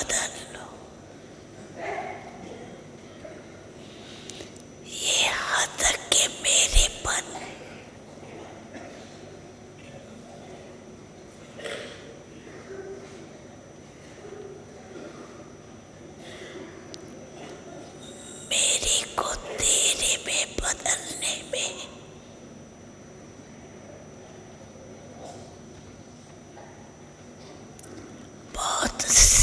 बदल लो। ये हद के मेरेपन मेरे को तेरे में बदलने में बहुत